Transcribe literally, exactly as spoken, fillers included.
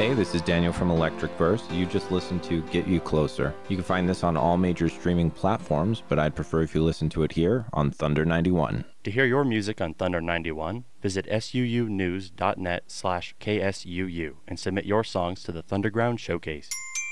Hey, this is Daniel from Electric Verse. You just listened to Get You Closer. You can find this on all major streaming platforms, but I'd prefer if you listen to it here on Thunder ninety-one. To hear your music on Thunder ninety-one, visit suunews.net slash KSUU and submit your songs to the Thunderground Showcase.